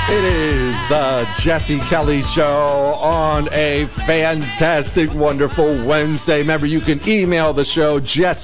It is the Jesse Kelly Show on a fantastic, wonderful Wednesday. Remember, you can email the show,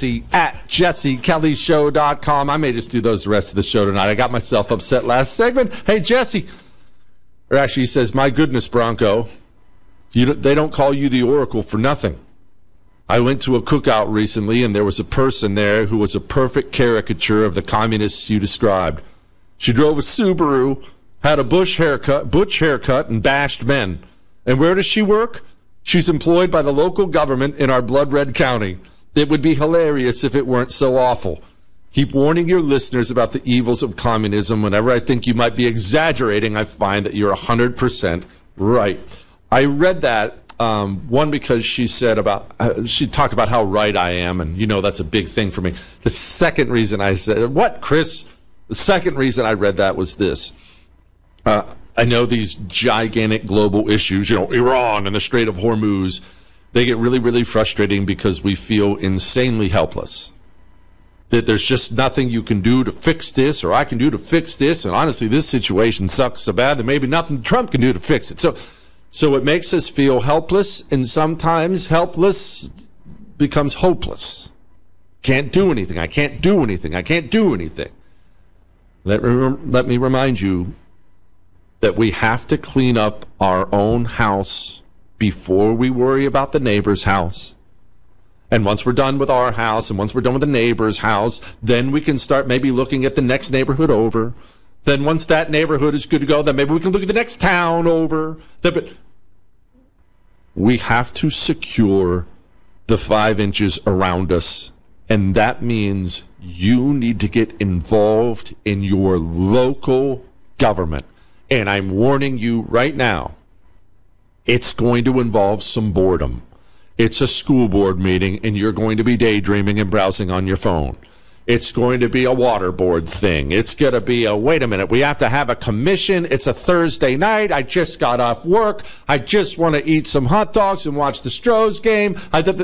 jesse@jessekellyshow.com. I may just do those the rest of the show tonight. I got myself upset last segment. Hey, Jesse. Or actually, he says, my goodness, Bronco, they don't call you the Oracle for nothing. I went to a cookout recently, and there was a person there who was a perfect caricature of the communists you described. She drove a Subaru, had a butch haircut, and bashed men. And where does she work? She's employed by the local government in our blood red county. It would be hilarious if it weren't so awful. Keep warning your listeners about the evils of communism. Whenever I think you might be exaggerating, I find that you're 100% right. I read that, one, because she said she talked about how right I am, and that's a big thing for me. The second reason I said, what, Chris? The second reason I read that was this. I know these gigantic global issues, Iran and the Strait of Hormuz, they get really, really frustrating because we feel insanely helpless. That there's just nothing you can do to fix this, or I can do to fix this, and honestly, this situation sucks so bad that maybe nothing Trump can do to fix it. So it makes us feel helpless, and sometimes helpless becomes hopeless. Can't do anything. I can't do anything. I can't do anything. Let me remind you that we have to clean up our own house before we worry about the neighbor's house. And once we're done with our house, and once we're done with the neighbor's house, then we can start maybe looking at the next neighborhood over. Then once that neighborhood is good to go, then maybe we can look at the next town over. But we have to secure the 5 inches around us. And that means you need to get involved in your local government. And I'm warning you right now, it's going to involve some boredom. It's a school board meeting, and you're going to be daydreaming and browsing on your phone. It's going to be a water board thing. It's going to be wait a minute, we have to have a commission. It's a Thursday night. I just got off work. I just want to eat some hot dogs and watch the Stros game.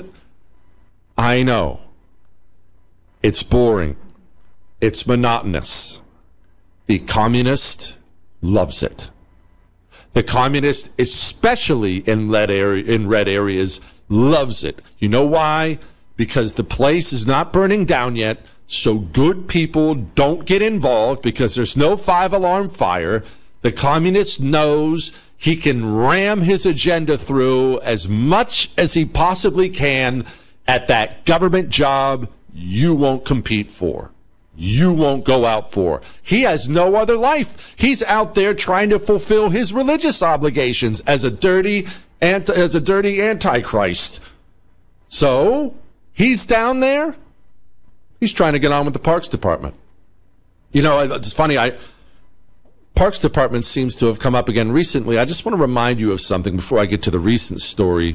I know. It's boring. It's monotonous. The communist loves it. The communist, especially in red areas, loves it. You know why? Because the place is not burning down yet, so good people don't get involved because there's no 5-alarm fire. The communist knows he can ram his agenda through as much as he possibly can at that government job you won't compete for. You won't go out for. He has no other life. He's out there trying to fulfill his religious obligations as a dirty antichrist. So he's down there. He's trying to get on with the Parks Department. It's funny. Parks Department seems to have come up again recently. I just want to remind you of something before I get to the recent story.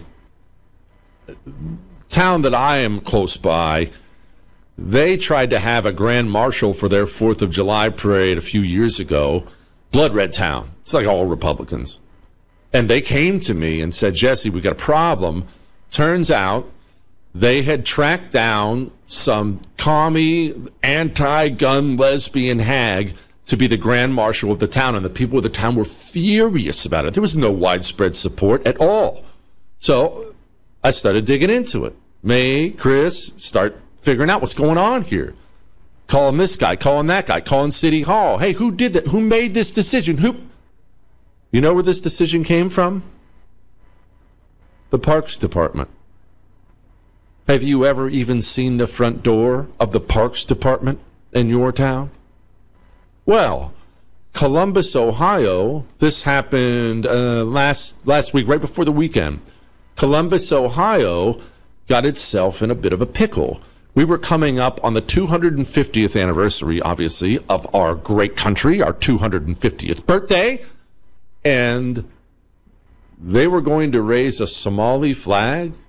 Town that I am close by, they tried to have a grand marshal for their 4th of July parade a few years ago. Blood red town. It's like all Republicans. And they came to me and said, Jesse, we got a problem. Turns out they had tracked down some commie, anti-gun lesbian hag to be the grand marshal of the town. And the people of the town were furious about it. There was no widespread support at all. So I started digging into it. Chris, start figuring out what's going on here. Calling this guy, calling that guy, calling City Hall. Hey, who did that? Who made this decision? You know where this decision came from? The Parks Department. Have you ever even seen the front door of the Parks Department in your town? Well, Columbus, Ohio, this happened last week, right before the weekend. Columbus, Ohio got itself in a bit of a pickle. We were coming up on the 250th anniversary, obviously, of our great country, our 250th birthday, and they were going to raise a Somali flag